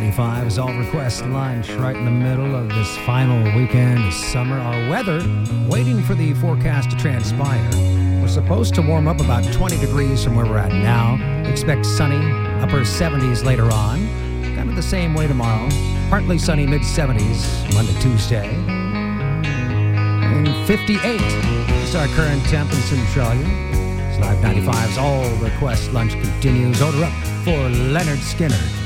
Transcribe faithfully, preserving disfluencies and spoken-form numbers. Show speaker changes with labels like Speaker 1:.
Speaker 1: ninety-five is All Request Lunch, right in the middle of this final weekend of summer. Our weather, waiting for the forecast to transpire. We're supposed to warm up about twenty degrees from where we're at now. Expect sunny, upper seventies later on. Kind of the same way tomorrow. Partly sunny, mid-seventies, Monday, Tuesday. And fifty-eight is our current temp in Centralia. It's Live ninety-five's All Request Lunch continues. Order up for Leonard Skinner.